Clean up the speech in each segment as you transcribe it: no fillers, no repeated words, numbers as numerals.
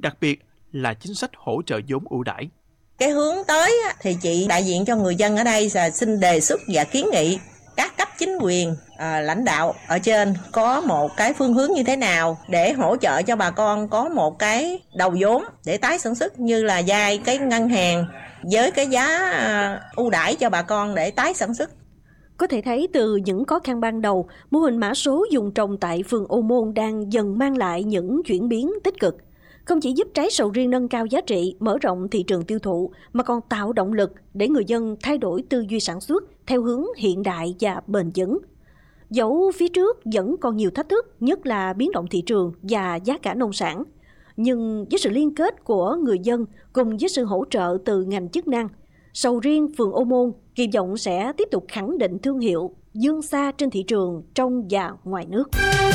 đặc biệt là chính sách hỗ trợ vốn ưu đãi. Cái hướng tới thì chị đại diện cho người dân ở đây là xin đề xuất và kiến nghị các cấp chính quyền, lãnh đạo ở trên có một cái phương hướng như thế nào để hỗ trợ cho bà con có một cái đầu vốn để tái sản xuất, như là vay cái ngân hàng với cái giá ưu đãi cho bà con để tái sản xuất. Có thể thấy từ những khó khăn ban đầu, mô hình mã số dùng trồng tại phường Ô Môn đang dần mang lại những chuyển biến tích cực. Không chỉ giúp trái sầu riêng nâng cao giá trị, mở rộng thị trường tiêu thụ, mà còn tạo động lực để người dân thay đổi tư duy sản xuất theo hướng hiện đại và bền vững. Dẫu phía trước vẫn còn nhiều thách thức, nhất là biến động thị trường và giá cả nông sản. Nhưng với sự liên kết của người dân cùng với sự hỗ trợ từ ngành chức năng, sầu riêng phường Ô Môn kỳ vọng sẽ tiếp tục khẳng định thương hiệu, vươn xa trên thị trường trong và ngoài nước.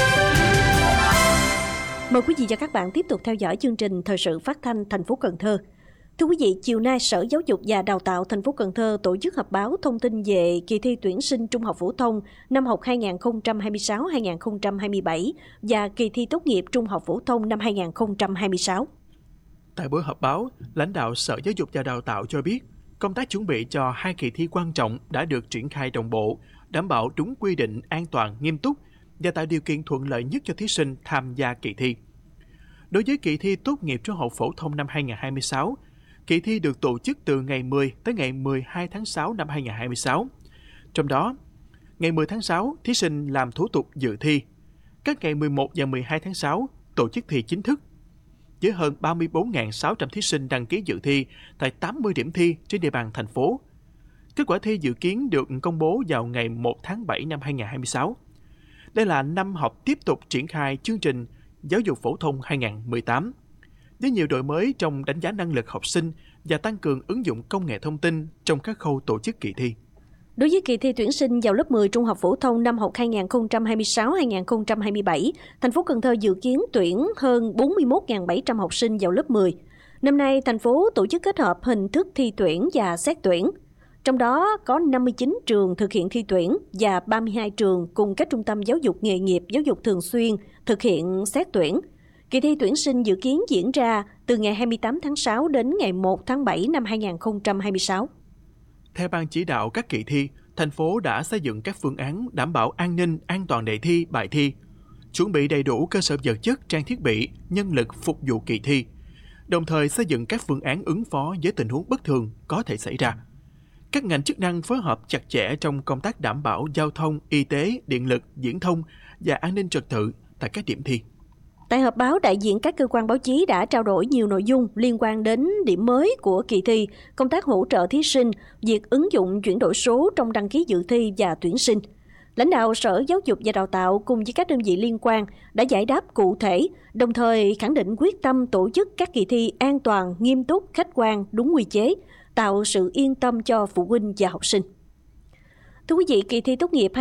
Mời quý vị và các bạn tiếp tục theo dõi chương trình Thời sự phát thanh thành phố Cần Thơ. Thưa quý vị, chiều nay Sở Giáo dục và Đào tạo thành phố Cần Thơ tổ chức họp báo thông tin về kỳ thi tuyển sinh trung học phổ thông năm học 2026-2027 và kỳ thi tốt nghiệp trung học phổ thông năm 2026. Tại buổi họp báo, lãnh đạo Sở Giáo dục và Đào tạo cho biết, công tác chuẩn bị cho hai kỳ thi quan trọng đã được triển khai đồng bộ, đảm bảo đúng quy định, an toàn, nghiêm túc và tạo điều kiện thuận lợi nhất cho thí sinh tham gia kỳ thi. Đối với kỳ thi tốt nghiệp trung học phổ thông năm 2026, kỳ thi được tổ chức từ ngày 10 tới ngày 12 tháng 6 năm 2026. Trong đó, ngày 10 tháng 6, thí sinh làm thủ tục dự thi. Các ngày 11 và 12 tháng 6, tổ chức thi chính thức. Với hơn 34.600 thí sinh đăng ký dự thi tại 80 điểm thi trên địa bàn thành phố. Kết quả thi dự kiến được công bố vào ngày 1 tháng 7 năm 2026. Đây là năm học tiếp tục triển khai chương trình Giáo dục phổ thông 2018, với nhiều đổi mới trong đánh giá năng lực học sinh và tăng cường ứng dụng công nghệ thông tin trong các khâu tổ chức kỳ thi. Đối với kỳ thi tuyển sinh vào lớp 10 trung học phổ thông năm học 2026-2027, thành phố Cần Thơ dự kiến tuyển hơn 41.700 học sinh vào lớp 10. Năm nay, thành phố tổ chức kết hợp hình thức thi tuyển và xét tuyển. Trong đó có 59 trường thực hiện thi tuyển và 32 trường cùng các trung tâm giáo dục nghề nghiệp, giáo dục thường xuyên thực hiện xét tuyển. Kỳ thi tuyển sinh dự kiến diễn ra từ ngày 28 tháng 6 đến ngày 1 tháng 7 năm 2026. Theo Ban chỉ đạo các kỳ thi, thành phố đã xây dựng các phương án đảm bảo an ninh, an toàn đề thi, bài thi, chuẩn bị đầy đủ cơ sở vật chất, trang thiết bị, nhân lực phục vụ kỳ thi, đồng thời xây dựng các phương án ứng phó với tình huống bất thường có thể xảy ra. Các ngành chức năng phối hợp chặt chẽ trong công tác đảm bảo giao thông, y tế, điện lực, viễn thông và an ninh trật tự tại các điểm thi. Tại họp báo, đại diện các cơ quan báo chí đã trao đổi nhiều nội dung liên quan đến điểm mới của kỳ thi, công tác hỗ trợ thí sinh, việc ứng dụng chuyển đổi số trong đăng ký dự thi và tuyển sinh. Lãnh đạo Sở Giáo dục và Đào tạo cùng với các đơn vị liên quan đã giải đáp cụ thể, đồng thời khẳng định quyết tâm tổ chức các kỳ thi an toàn, nghiêm túc, khách quan, đúng quy chế, tạo sự yên tâm cho phụ huynh và học sinh. Thưa quý vị, kỳ thi tốt nghiệp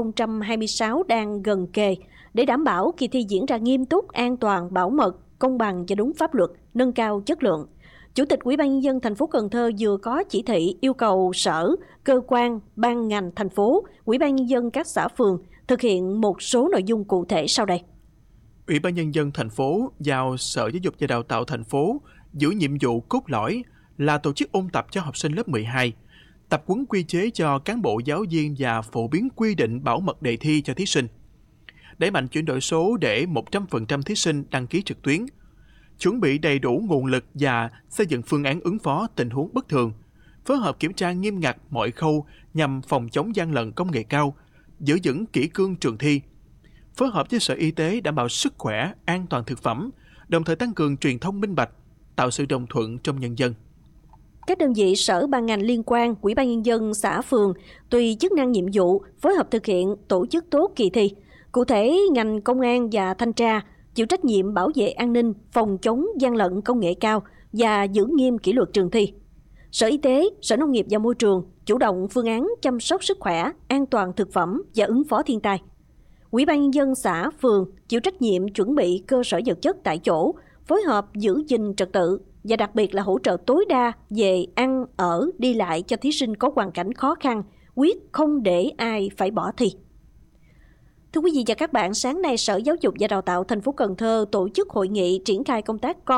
2026 đang gần kề. Để đảm bảo kỳ thi diễn ra nghiêm túc, an toàn, bảo mật, công bằng và đúng pháp luật, nâng cao chất lượng, Chủ tịch Ủy ban nhân dân thành phố Cần Thơ vừa có chỉ thị yêu cầu sở, cơ quan, ban ngành thành phố, Ủy ban nhân dân các xã phường thực hiện một số nội dung cụ thể sau đây. Ủy ban nhân dân thành phố giao Sở Giáo dục và Đào tạo thành phố giữ nhiệm vụ cốt lõi là tổ chức ôn tập cho học sinh lớp 12, tập huấn quy chế cho cán bộ giáo viên và phổ biến quy định bảo mật đề thi cho thí sinh. Đẩy mạnh chuyển đổi số để 100% thí sinh đăng ký trực tuyến, chuẩn bị đầy đủ nguồn lực và xây dựng phương án ứng phó tình huống bất thường, phối hợp kiểm tra nghiêm ngặt mọi khâu nhằm phòng chống gian lận công nghệ cao, giữ vững kỷ cương trường thi, phối hợp với Sở Y tế đảm bảo sức khỏe, an toàn thực phẩm, đồng thời tăng cường truyền thông minh bạch, tạo sự đồng thuận trong nhân dân. Các đơn vị sở ban ngành liên quan, Ủy ban nhân dân xã phường tùy chức năng nhiệm vụ phối hợp thực hiện tổ chức tốt kỳ thi. Cụ thể, ngành công an và thanh tra chịu trách nhiệm bảo vệ an ninh, phòng chống gian lận công nghệ cao và giữ nghiêm kỷ luật trường thi. Sở Y tế, Sở Nông nghiệp và Môi trường chủ động phương án chăm sóc sức khỏe, an toàn thực phẩm và ứng phó thiên tai. Ủy ban nhân dân xã phường chịu trách nhiệm chuẩn bị cơ sở vật chất tại chỗ, phối hợp giữ gìn trật tự và đặc biệt là hỗ trợ tối đa về ăn, ở, đi lại cho thí sinh có hoàn cảnh khó khăn, quyết không để ai phải bỏ thi. Thưa quý vị và các bạn, sáng nay Sở Giáo dục và Đào tạo thành phố Cần Thơ tổ chức hội nghị triển khai công tác